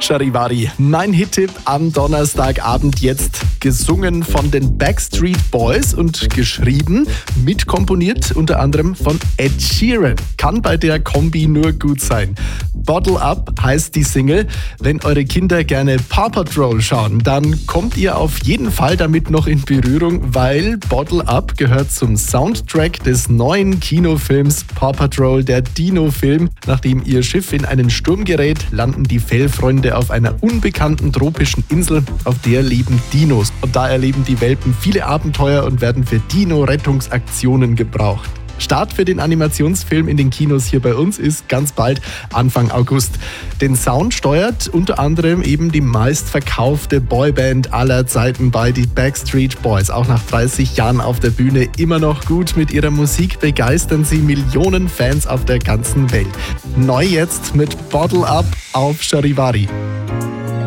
Charivari, mein Hit-Tipp am Donnerstagabend, jetzt gesungen von den Backstreet Boys und geschrieben, mitkomponiert unter anderem von Ed Sheeran. Kann bei der Kombi nur gut sein. Bottle Up heißt die Single. Wenn eure Kinder gerne Paw Patrol schauen, dann kommt ihr auf jeden Fall damit noch in Berührung, weil Bottle Up gehört zum Soundtrack des neuen Kinofilms Paw Patrol, der Dino-Film. Nachdem ihr Schiff in einen Sturm gerät, landen die Fellfreunde auf einer unbekannten tropischen Insel, auf der leben Dinos. Und da erleben die Welpen viele Abenteuer und werden für Dino-Rettungsaktionen gebraucht. Start für den Animationsfilm in den Kinos hier bei uns ist ganz bald Anfang August. Den Sound steuert unter anderem eben die meistverkaufte Boyband aller Zeiten bei die Backstreet Boys. Auch nach 30 Jahren auf der Bühne immer noch gut. Mit ihrer Musik begeistern sie Millionen Fans auf der ganzen Welt. Neu jetzt mit Bottle Up auf Charivari.